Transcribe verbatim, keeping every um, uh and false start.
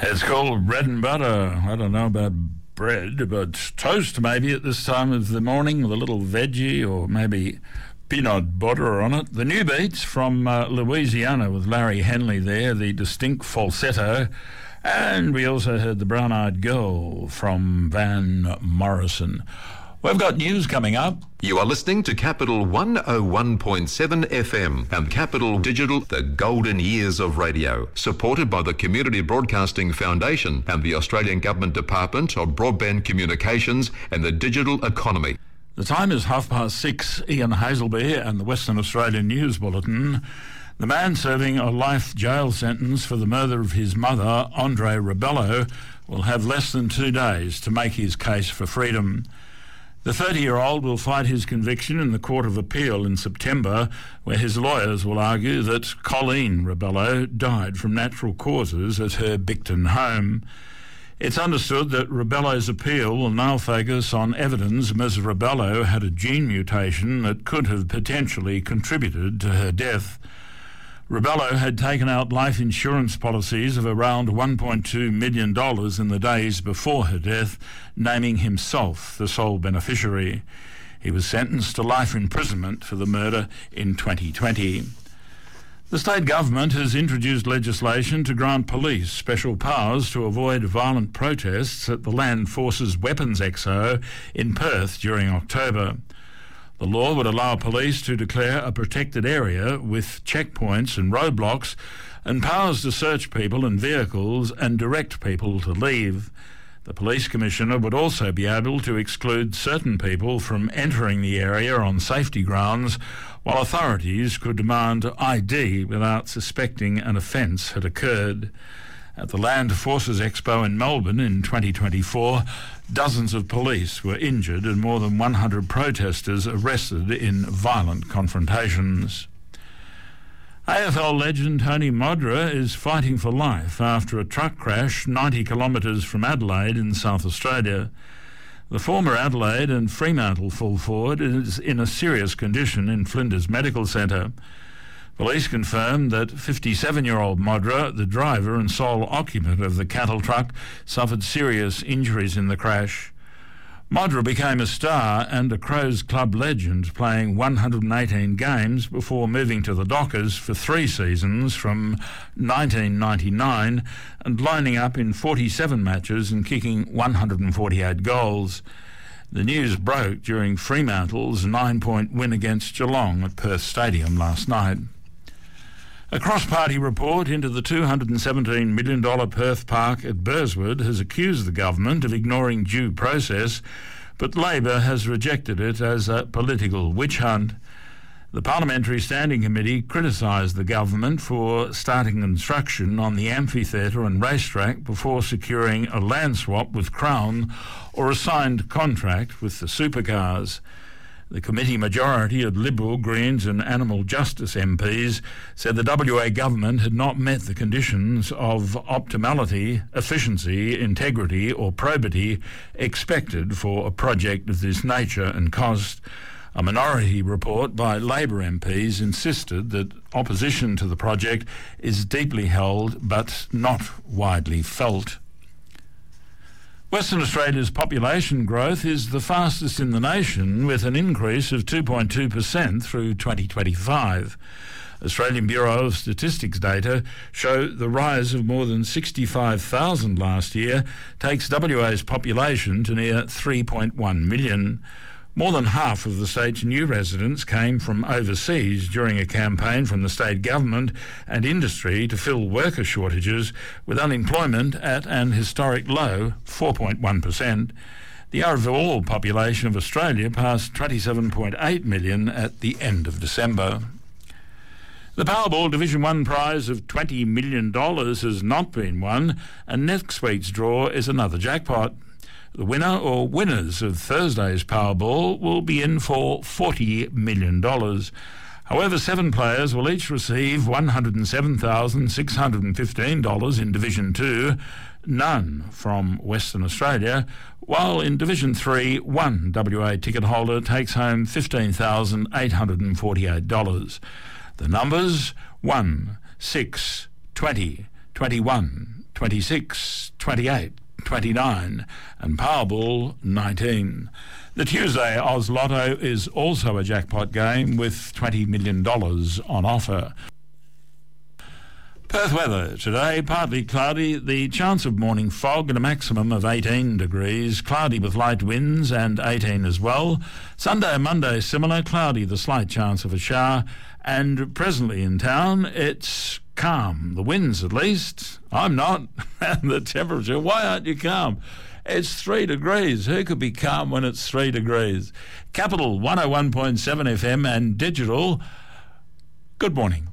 It's called bread and butter. I don't know about bread, but toast maybe at this time of the morning with a little veggie or maybe peanut butter on it. The New Beats from uh, Louisiana with Larry Henley there, the distinct falsetto. And we also heard the Brown-Eyed Girl from Van Morrison. We've got news coming up. You are listening to Capital one oh one point seven F M and Capital Digital, the golden years of radio, supported by the Community Broadcasting Foundation and the Australian Government Department of Broadband Communications and the Digital Economy. The time is half past six. Ian Hazelby and the Western Australian News Bulletin. The man serving a life jail sentence for the murder of his mother, Andre Rebello, will have less than two days to make his case for freedom. The thirty-year-old will fight his conviction in the Court of Appeal in September, where his lawyers will argue that Colleen Rebello died from natural causes at her Bicton home. It's understood that Rebello's appeal will now focus on evidence Miz Rebello had a gene mutation that could have potentially contributed to her death. Rebello had taken out life insurance policies of around one point two million dollars in the days before her death, naming himself the sole beneficiary. He was sentenced to life imprisonment for the murder in twenty twenty. The state government has introduced legislation to grant police special powers to avoid violent protests at the Land Forces Weapons Expo in Perth during October. The law would allow police to declare a protected area with checkpoints and roadblocks and powers to search people and vehicles and direct people to leave. The police commissioner would also be able to exclude certain people from entering the area on safety grounds, while authorities could demand I D without suspecting an offence had occurred. At the Land Forces Expo in Melbourne in twenty twenty-four, dozens of police were injured and more than one hundred protesters arrested in violent confrontations. A F L legend Tony Modra is fighting for life after a truck crash ninety kilometres from Adelaide in South Australia. The former Adelaide and Fremantle full forward is in a serious condition in Flinders Medical Centre. Police confirmed that fifty-seven-year-old Modra, the driver and sole occupant of the cattle truck, suffered serious injuries in the crash. Modra became a star and a Crows Club legend, playing one hundred eighteen games before moving to the Dockers for three seasons from nineteen ninety-nine and lining up in forty-seven matches and kicking one hundred forty-eight goals. The news broke during Fremantle's nine-point win against Geelong at Perth Stadium last night. A cross-party report into the two hundred seventeen million dollars Perth Park at Burswood has accused the government of ignoring due process, but Labor has rejected it as a political witch hunt. The Parliamentary Standing Committee criticised the government for starting construction on the amphitheatre and racetrack before securing a land swap with Crown or a signed contract with the supercars. The committee majority of Liberal, Greens and Animal Justice M Ps said the W A government had not met the conditions of optimality, efficiency, integrity or probity expected for a project of this nature and cost. A minority report by Labor M Ps insisted that opposition to the project is deeply held but not widely felt. Western Australia's population growth is the fastest in the nation, with an increase of two point two percent through twenty twenty-five. Australian Bureau of Statistics data show the rise of more than sixty-five thousand last year takes W A's population to near three point one million. More than half of the state's new residents came from overseas during a campaign from the state government and industry to fill worker shortages, with unemployment at an historic low four point one percent. The overall population of Australia passed twenty-seven point eight million at the end of December. The Powerball Division one prize of twenty million dollars has not been won, and next week's draw is another jackpot. The winner or winners of Thursday's Powerball will be in for forty million dollars. However, seven players will each receive one hundred seven thousand six hundred fifteen dollars in Division two, none from Western Australia, while in Division three, one W A ticket holder takes home fifteen thousand eight hundred forty-eight dollars. The numbers one, six, twenty, twenty-one, twenty-six, twenty-eight, twenty-nine, and Powerball nineteen. The Tuesday Oz Lotto is also a jackpot game with twenty million dollars on offer. Perth weather today, partly cloudy, the chance of morning fog and a maximum of eighteen degrees, cloudy with light winds and eighteen as well. Sunday and Monday similar, cloudy, the slight chance of a shower, and presently in town it's calm. The winds at least, I'm not, and the temperature, why aren't you calm? It's three degrees. Who could be calm when it's three degrees? Capital one oh one point seven F M and digital, good morning.